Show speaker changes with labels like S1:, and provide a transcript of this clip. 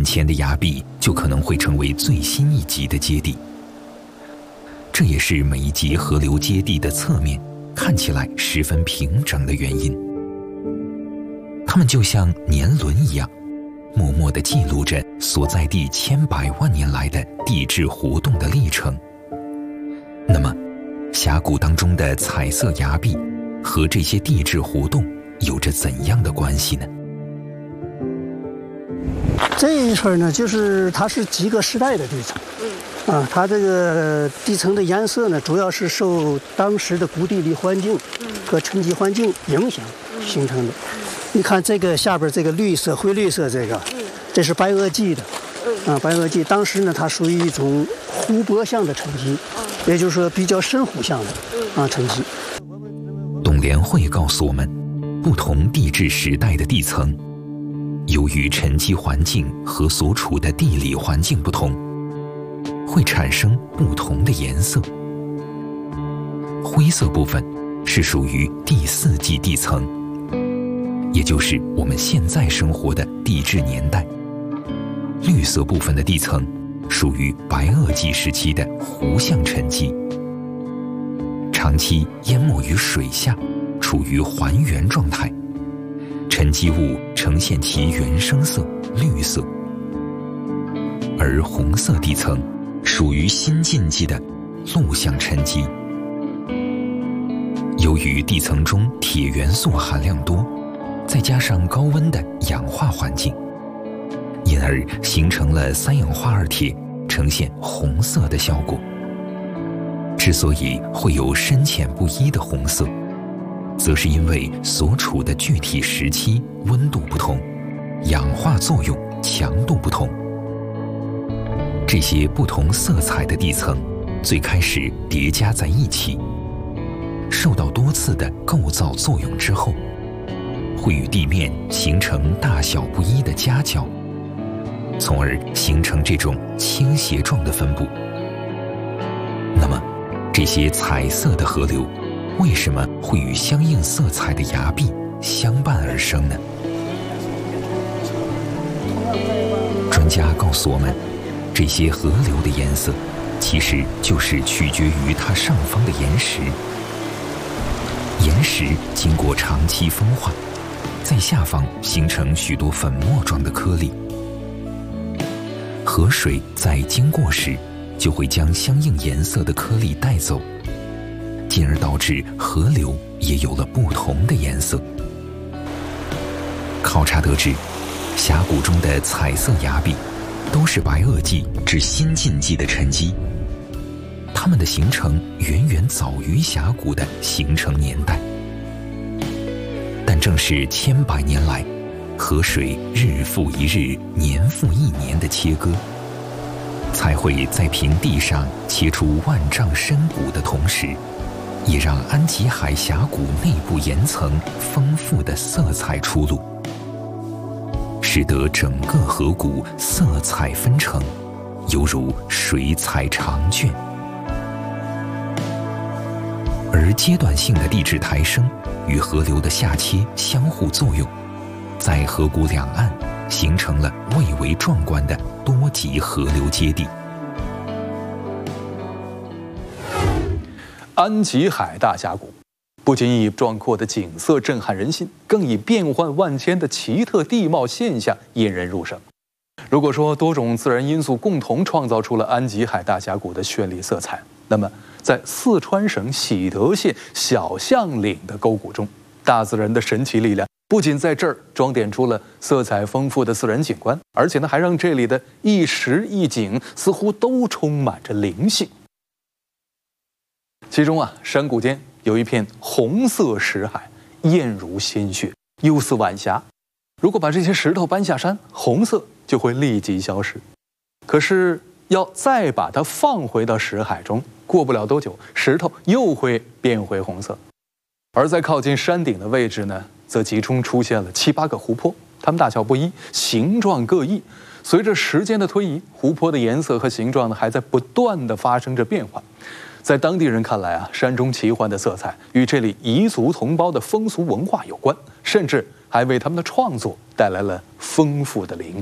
S1: 眼前的崖壁就可能会成为最新一级的阶地。这也是每一级河流阶地的侧面看起来十分平整的原因。它们就像年轮一样，默默地记录着所在地千百万年来的地质活动的历程。那么，峡谷当中的彩色崖壁和这些地质活动有着怎样的关系呢？
S2: 这一圈呢，就是它是几个时代的地层。它这个地层的颜色呢，主要是受当时的谷地理环境和沉积环境影响形成的。你看这个下边这个绿色、灰绿色这是白垩纪的。白垩纪当时呢，它属于一种湖泊向的沉积，也就是说比较深湖向的沉积。
S1: 董连会告诉我们，不同地质时代的地层，由于沉积环境和所处的地理环境不同，会产生不同的颜色。灰色部分是属于第4纪地层，也就是我们现在生活的地质年代。绿色部分的地层属于白垩纪时期的湖相沉积，长期淹没于水下，处于还原状态，沉积物呈现其原生色绿色。而红色地层属于新晋纪的陆相沉积。由于地层中铁元素含量多，再加上高温的氧化环境，因而形成了3氧化二铁呈现红色的效果。之所以会有深浅不一的红色，则是因为所处的具体时期温度不同，氧化作用强度不同。这些不同色彩的地层最开始叠加在一起，受到多次的构造作用之后，会与地面形成大小不一的夹角，从而形成这种倾斜状的分布。那么，这些彩色的河流为什么会与相应色彩的崖壁相伴而生呢？专家告诉我们，这些河流的颜色其实就是取决于它上方的岩石。岩石经过长期风化，在下方形成许多粉末状的颗粒。河水在经过时，就会将相应颜色的颗粒带走，进而导致河流也有了不同的颜色。考察得知，峡谷中的彩色崖壁都是白垩纪至新晋纪的沉积，它们的形成远远早于峡谷的形成年代。但正是千百年来，河水日复一日、年复一年的切割，才会在平地上切出万丈深谷的同时，也让安吉海峡谷内部岩层丰富的色彩出露，使得整个河谷色彩纷呈，犹如水彩长卷。而阶段性的地质抬升与河流的下切相互作用，在河谷两岸形成了蔚为壮观的多级河流阶地。
S3: 安吉海大峡谷不仅以壮阔的景色震撼人心，更以变幻万千的奇特地貌现象引人入胜。如果说多种自然因素共同创造出了安吉海大峡谷的绚丽色彩，那么在四川省喜德县小象岭的沟谷中，大自然的神奇力量不仅在这儿装点出了色彩丰富的自然景观，而且呢，还让这里的一石一景似乎都充满着灵性。其中山谷间有一片红色石海，艳如鲜血，幽似晚霞。如果把这些石头搬下山，红色就会立即消失。可是要再把它放回到石海中，过不了多久，石头又会变回红色。而在靠近山顶的位置呢，则集中出现了7、8个湖泊，它们大小不一，形状各异。随着时间的推移，湖泊的颜色和形状呢，还在不断地发生着变化。在当地人看来山中奇幻的色彩与这里彝族同胞的风俗文化有关，甚至还为他们的创作带来了丰富的灵感。